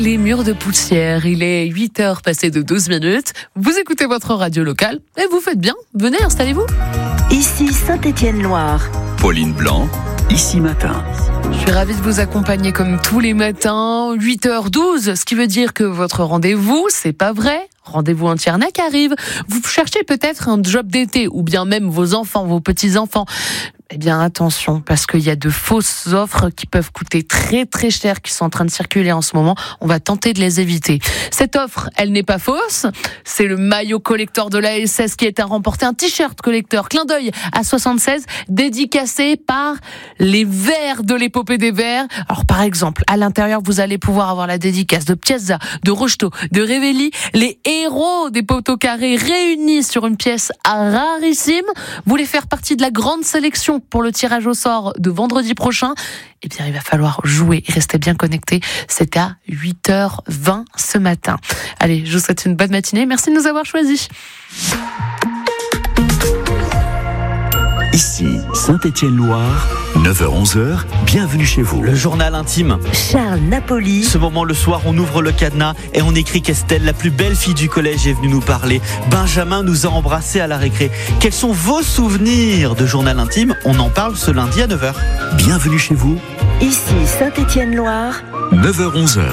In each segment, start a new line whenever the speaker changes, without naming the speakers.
Les murs de poussière, il est 8h passé de 12 minutes. Vous écoutez votre radio locale et vous faites bien. Venez, installez-vous.
Ici Saint-Étienne-Loire.
Pauline Blanc, Ici Matin.
Je suis ravie de vous accompagner comme tous les matins, 8h12, ce qui veut dire que votre rendez-vous, c'est pas vrai. Rendez-vous en Tiernac arrive. Vous cherchez peut-être un job d'été ou bien même vos enfants, vos petits-enfants. Eh bien, attention, parce qu'il y a de fausses offres qui peuvent coûter très très cher, qui sont en train de circuler en ce moment. On va tenter de les éviter. Cette offre, elle n'est pas fausse. C'est le maillot collector de l'ASS qui est à remporter, un t-shirt collector, clin d'œil à 76, dédicacé par les Verts de l'épopée des Verts. Alors, par exemple, à l'intérieur, vous allez pouvoir avoir la dédicace de Piazza, de Rocheteau, de Révelli, les héros des poteaux carrés réunis sur une pièce rarissime. Vous voulez faire partie de la grande sélection pour le tirage au sort de vendredi prochain? Eh bien, il va falloir jouer et rester bien connecté. C'est à 8h20 ce matin. Allez, je vous souhaite une bonne matinée. Merci de nous avoir choisis.
Ici, Saint-Étienne-Loire, 9h-11h, bienvenue chez vous.
Le journal intime.
Charles Napoli.
Ce moment, le soir, on ouvre le cadenas et on écrit qu'Estelle, la plus belle fille du collège, est venue nous parler. Benjamin nous a embrassés à la récré. Quels sont vos souvenirs de journal intime? On en parle ce lundi à 9h.
Bienvenue chez vous,
Ici Saint-Étienne-Loire.
9h-11h.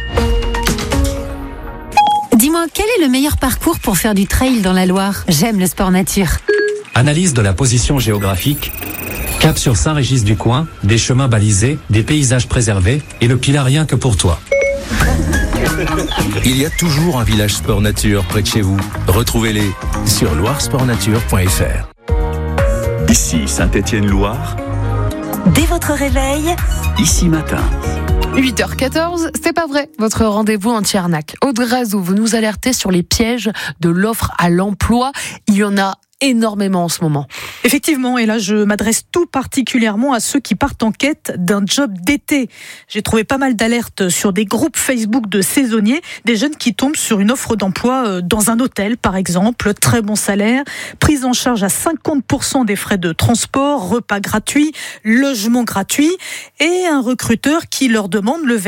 Dis-moi, quel est le meilleur parcours pour faire du trail dans la Loire? J'aime le sport nature.
Analyse de la position géographique, cap sur Saint-Régis-du-Coin, des chemins balisés, des paysages préservés et le pile à rien que pour toi.
Il y a toujours un village sport nature près de chez vous. Retrouvez-les sur loiresportnature.fr.
Ici, Saint-Étienne-Loire,
Dès votre réveil,
Ici Matin.
8h14, c'est pas vrai, votre rendez-vous en Tiernac. Aude Razou, vous nous alertez sur les pièges de l'offre à l'emploi. Il y en a énormément en ce moment.
Effectivement, et là je m'adresse tout particulièrement à ceux qui partent en quête d'un job d'été. J'ai trouvé pas mal d'alertes sur des groupes Facebook de saisonniers, des jeunes qui tombent sur une offre d'emploi dans un hôtel par exemple, très bon salaire, prise en charge à 50% des frais de transport, repas gratuits, logement gratuit, et un recruteur qui leur demande le